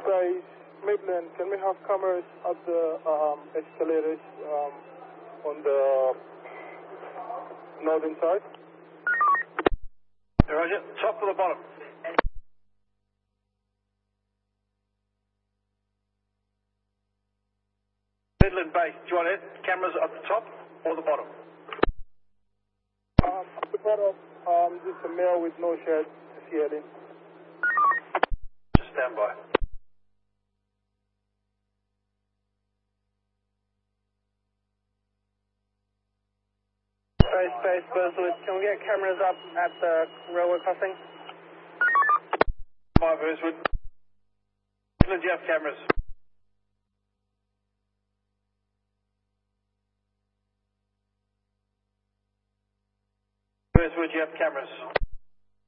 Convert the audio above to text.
base, Midland, can we have cameras at the escalators on the northern side? Roger, top or the bottom? Midland base, do you want cameras at the top or the bottom? At the bottom, just a male with no shirt, yelling. Just stand by. Space, Burswood. Can we get cameras up at the railway crossing? My Burswood. Midland, do you have cameras? Burswood, do you have cameras?